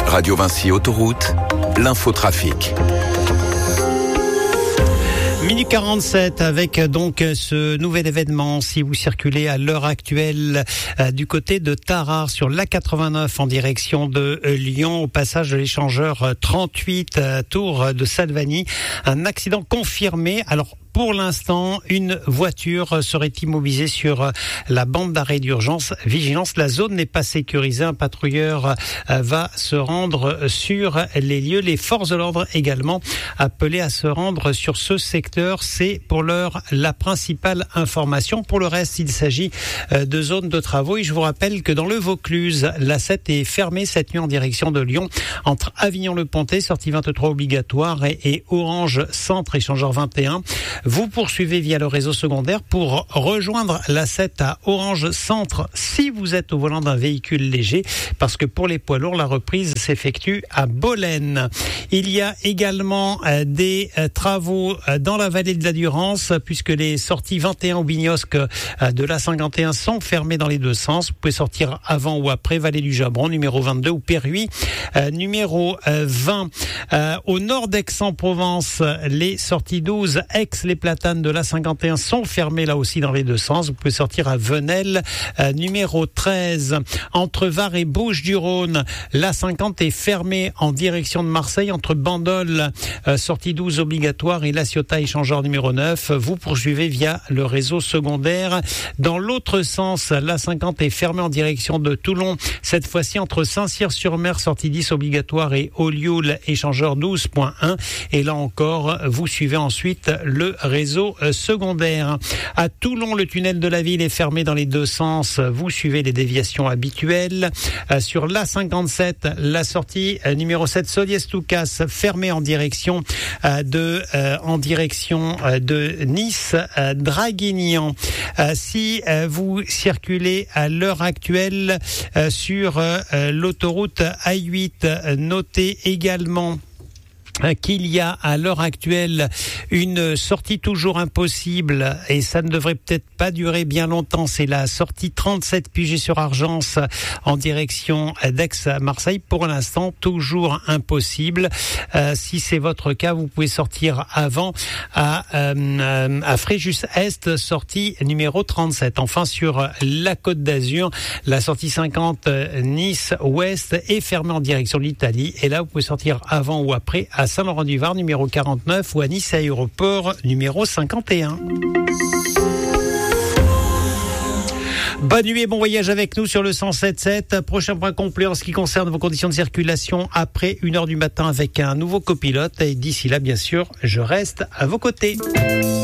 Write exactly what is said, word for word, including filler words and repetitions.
Radio Vinci Autoroute, l'infotrafic. Minute quarante-sept avec donc ce nouvel événement. Si vous circulez à l'heure actuelle euh, du côté de Tarare sur l'A quatre-vingt-neuf en direction de euh, Lyon, au passage de l'échangeur euh, trente-huit euh, tour de Salvani, un accident confirmé. Alors pour l'instant, une voiture serait immobilisée sur la bande d'arrêt d'urgence. Vigilance, la zone n'est pas sécurisée. Un patrouilleur va se rendre sur les lieux. Les forces de l'ordre également appelées à se rendre sur ce secteur. C'est pour l'heure la principale information. Pour le reste, il s'agit de zones de travaux. Et je vous rappelle que dans le Vaucluse, l'A sept est fermée cette nuit en direction de Lyon entre Avignon-le-Pontet, sortie vingt-trois obligatoire, et, et Orange Centre, échangeur vingt et un. Vous poursuivez via le réseau secondaire pour rejoindre l'A sept à Orange Centre si vous êtes au volant d'un véhicule léger, parce que pour les poids lourds, la reprise s'effectue à Bolène. Il y a également euh, des euh, travaux euh, dans la vallée de la Durance, puisque les sorties vingt et un au Bignosc euh, de l'A cinquante et un sont fermées dans les deux sens. Vous pouvez sortir avant ou après Vallée du Jabron, numéro vingt-deux, ou Perruis, euh, numéro euh, vingt. Euh, au nord d'Aix-en-Provence, les sorties douze, Aix, les Platanes de l'A cinquante et un sont fermées là aussi dans les deux sens. Vous pouvez sortir à Venelle, euh, numéro treize. Entre Var et Bouches-du-Rhône, l'A cinquante est fermée en direction de Marseille. Entre Bandol, euh, sortie douze obligatoire, et La Ciotat, échangeur numéro neuf. Vous poursuivez via le réseau secondaire. Dans l'autre sens, l'A cinquante est fermée en direction de Toulon. Cette fois-ci entre Saint-Cyr-sur-Mer, sortie dix obligatoire, et Olioul, échangeur douze point un. Et là encore, vous suivez ensuite le réseau secondaire. À Toulon, le tunnel de la ville est fermé dans les deux sens. Vous suivez les déviations habituelles. Euh, sur l'A cinquante-sept, la sortie euh, numéro sept, Soliès-Toucas, fermée en direction euh, de euh, en direction euh, de Nice, euh, Draguignan. Euh, si euh, vous circulez à l'heure actuelle euh, sur euh, l'autoroute A huit, euh, notez également qu'il y a à l'heure actuelle une sortie toujours impossible, et ça ne devrait peut-être pas durer bien longtemps. C'est la sortie trente-sept Puget-sur-Argence en direction d'Aix-Marseille. Pour l'instant, toujours impossible. Euh, si c'est votre cas, vous pouvez sortir avant à, euh, à Fréjus-Est, sortie numéro trente-sept. Enfin, sur la Côte d'Azur, la sortie cinquante Nice-Ouest est fermée en direction de l'Italie. Et là, vous pouvez sortir avant ou après à Saint-Laurent-du-Var, numéro quarante-neuf, ou à Nice Aéroport, numéro cinquante et un. Bonne nuit et bon voyage avec nous sur le cent sept sept. Prochain point complet en ce qui concerne vos conditions de circulation après une heure du matin avec un nouveau copilote. Et d'ici là, bien sûr, je reste à vos côtés.